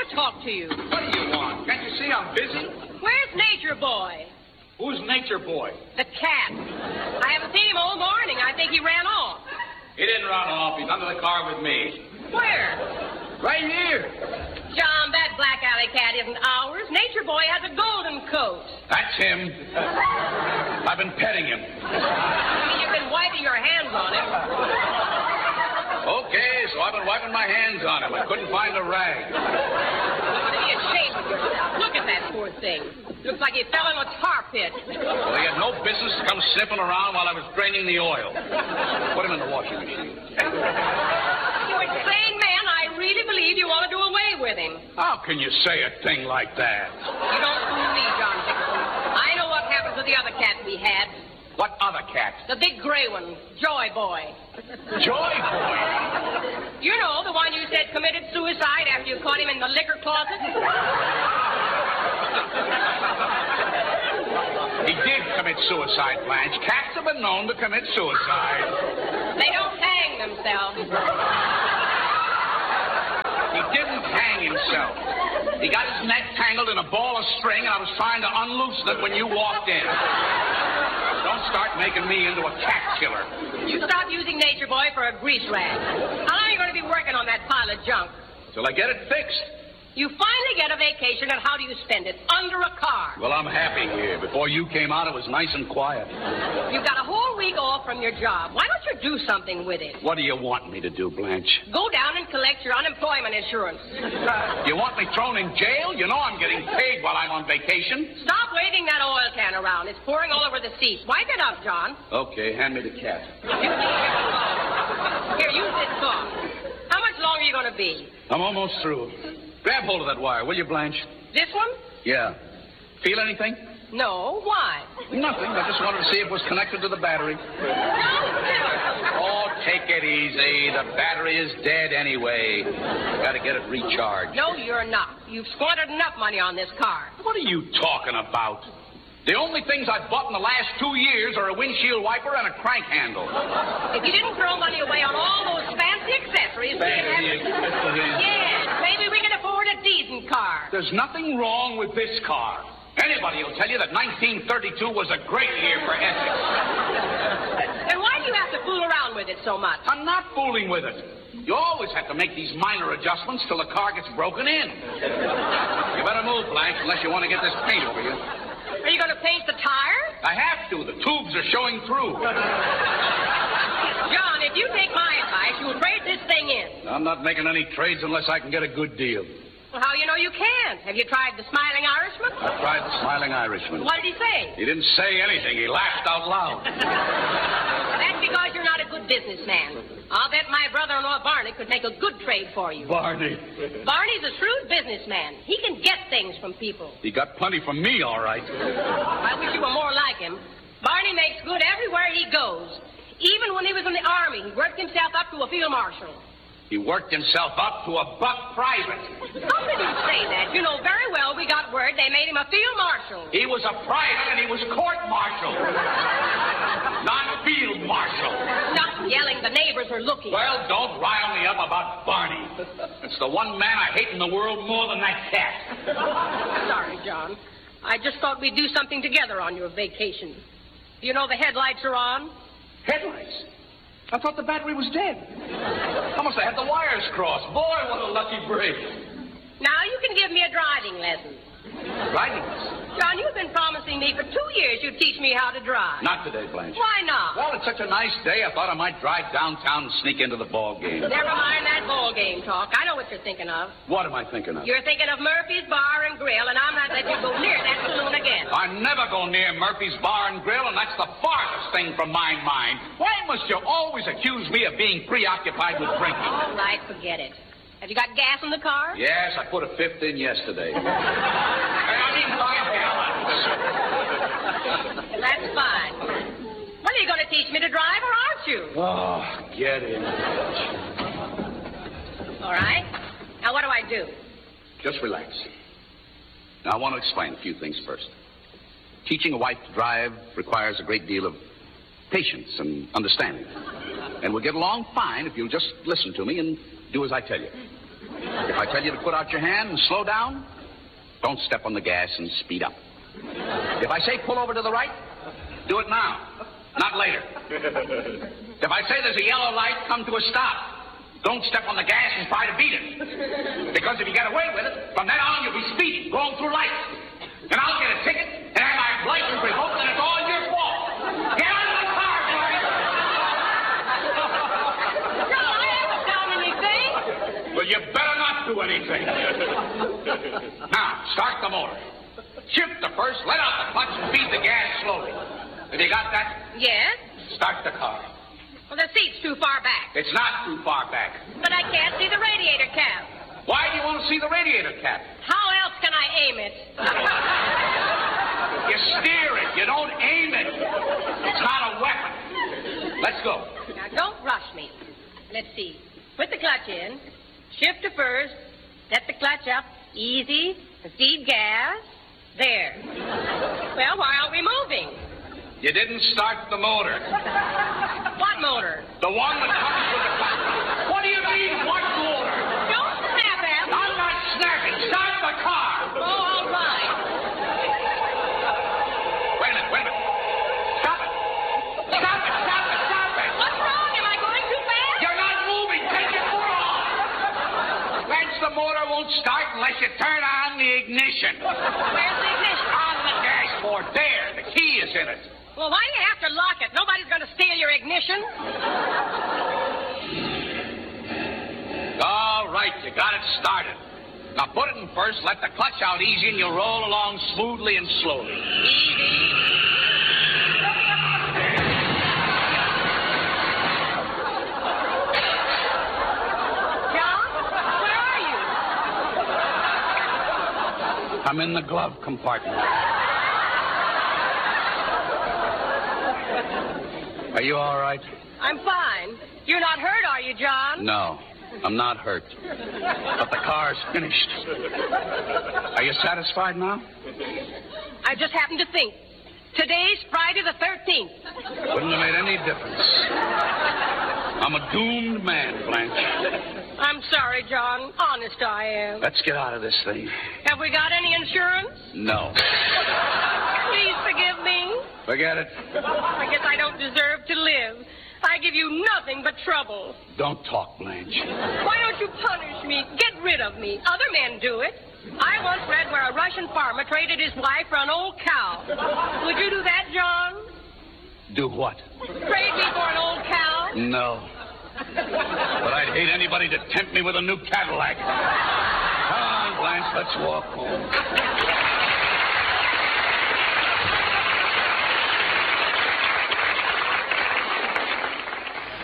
to talk to you. What do you want? Can't you see I'm busy? Where's Nature Boy? Who's Nature Boy? The cat. I haven't seen him all morning. I think he ran off. He didn't run off. He's under the car with me. Where? Right here. John, that black alley cat isn't ours. Nature Boy has a golden coat. That's him. I've been petting him. You've been wiping your hands on him. Okay, so I've been wiping my hands on him. I couldn't find a rag. You ought to be ashamed of yourself. Look at that poor thing. Looks like he fell in a tar pit. Well, he had no business to come sniffing around while I was draining the oil. Put him in the washing machine. You insane man, I really believe you want to do away with him. How can you say a thing like that? You don't fool me, John Dickerson. I know what happened to the other cat we had. What other cat? The big gray one, Joy Boy. Joy Boy? You know, the one you said committed suicide after you caught him in the liquor closet? He did commit suicide, Blanche. Cats have been known to commit suicide. They don't hang themselves. He didn't hang himself. He got his neck tangled in a ball of string, and I was trying to unloosen it when you walked in. Don't start making me into a cat killer. You stop using Nature Boy for a grease rag. How long are you going to be working on that pile of junk? Till I get it fixed. You finally get a vacation, and how do you spend it? Under a car. Well, I'm happy here. Before you came out, it was nice and quiet. You've got a whole week off from your job. Why don't you do something with it? What do you want me to do, Blanche? Go down and collect your unemployment insurance. You want me thrown in jail? You know I'm getting paid while I'm on vacation. Stop waving that oil can around. It's pouring all over the seat. Wipe it up, John. Okay, hand me the cat. Here, use this cloth. How much longer are you going to be? I'm almost through. Grab hold of that wire, will you, Blanche? This one? Yeah. Feel anything? No. Why? Nothing. I just wanted to see if it was connected to the battery. Oh, take it easy. The battery is dead anyway. Got to get it recharged. No, you're not. You've squandered enough money on this car. What are you talking about? The only things I've bought in the last 2 years are a windshield wiper and a crank handle. If you didn't throw money away on all those fancy accessories, Yes, maybe we can afford a decent car. There's nothing wrong with this car. Anybody will tell you that 1932 was a great year for Essex. Then why do you have to fool around with it so much? I'm not fooling with it. You always have to make these minor adjustments till the car gets broken in. You better move, Blanche, unless you want to get this paint over you. Are you going to paint the tire? I have to. The tubes are showing through. John, if you take my advice, you'll trade this thing in. I'm not making any trades unless I can get a good deal. Well, how do you know you can't? Have you tried the Smiling Irishman? I tried the Smiling Irishman. What did he say? He didn't say anything. He laughed out loud. That's because you're not a good businessman. I'll bet my brother-in-law Barney could make a good trade for you. Barney. Barney's a shrewd businessman. He can get things from people. He got plenty from me, all right. I wish you were more like him. Barney makes good everywhere he goes. Even when he was in the Army, he worked himself up to a field marshal. He worked himself up to a buck private. How can you say that? You know very well we got word they made him a field marshal. He was a private and he was court-martial. Not field marshal. Stop yelling. The neighbors are looking. Well, don't rile me up about Barney. It's the one man I hate in the world more than that cat. Sorry, John. I just thought we'd do something together on your vacation. You know the headlights are on? Headlights? I thought the battery was dead. I must have had the wires crossed. Boy, what a lucky break. Now you can give me a driving lesson. Driving lesson? John, you've been promising me for 2 years you'd teach me how to drive. Not today, Blanche. Why not? Well, it's such a nice day, I thought I might drive downtown and sneak into the ball game. Never mind that ball game talk. I know what you're thinking of. What am I thinking of? You're thinking of Murphy's Bar and Grill, and I'm not letting you go near that saloon again. I never go near Murphy's Bar and Grill, and that's the farthest thing from my mind. Why must you always accuse me of being preoccupied with drinking? All right, forget it. Have you got gas in the car? Yes, I put a fifth in yesterday. I mean 5 gallons. That's fine. Well, are you going to teach me to drive, or aren't you? Oh, get in. All right. Now, what do I do? Just relax. Now, I want to explain a few things first. Teaching a wife to drive requires a great deal of patience and understanding. And we'll get along fine if you'll just listen to me and do as I tell you. If I tell you to put out your hand and slow down, don't step on the gas and speed up. If I say pull over to the right, do it now, not later. If I say there's a yellow light, come to a stop. Don't step on the gas and try to beat it. Because if you get away with it, from then on you'll be speeding, going through lights. And I'll get a ticket and have my license revoked, and it's all your fault. Get out of the car, boy! No, I haven't done anything. Well, you better not do anything. Now, start the motor. Shift the first, let out the clutch, and feed the gas slowly. Have you got that? Yes? Start the car. Well, the seat's too far back. It's not too far back. But I can't see the radiator cap. Why do you want to see the radiator cap? How else can I aim it? You steer it. You don't aim it. It's not a weapon. Let's go. Now, don't rush me. Let's see. Put the clutch in. Shift to first. Set the clutch up. Easy. Feed gas. There. Well, why aren't we moving? You didn't start the motor. What motor? The one that comes with the clutch. What do you mean, what motor? Don't snap at me. I'm not snapping. Start the car. Oh, all right. Wait a minute. Stop it. Stop it. What's wrong? Am I going too fast? You're not moving. Take your foot off. Lance, the motor won't start unless you turn on the ignition. Where's the ignition? On the dashboard. There. The key is in it. Well, why do you have to lock it? Nobody's going to steal your ignition. All right, you got it started. Now put it in first, let the clutch out easy, and you'll roll along smoothly and slowly. Easy. John, where are you? I'm in the glove compartment. Are you all right? I'm fine. You're not hurt, are you, John? No, I'm not hurt. But the car's finished. Are you satisfied now? I just happened to think. Today's Friday the 13th. Wouldn't have made any difference. I'm a doomed man, Blanche. I'm sorry, John. Honest, I am. Let's get out of this thing. Have we got any insurance? No. Please forgive me. Forget it. I guess I don't deserve to live. I give you nothing but trouble. Don't talk, Blanche. Why don't you punish me? Get rid of me. Other men do it. I once read where a Russian farmer traded his wife for an old cow. Would you do that, John? Do what? Trade me for an old cow? No. But I'd hate anybody to tempt me with a new Cadillac. Come on, Blanche, let's walk home.